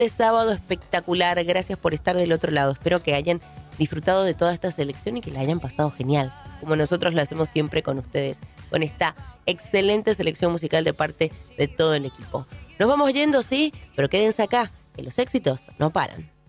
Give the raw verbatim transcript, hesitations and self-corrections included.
este sábado espectacular. Gracias por estar del otro lado. Espero que hayan disfrutado de toda esta selección y que la hayan pasado genial, como nosotros lo hacemos siempre con ustedes, con esta excelente selección musical de parte de todo el equipo. Nos vamos yendo, sí, pero quédense acá, que los éxitos no paran.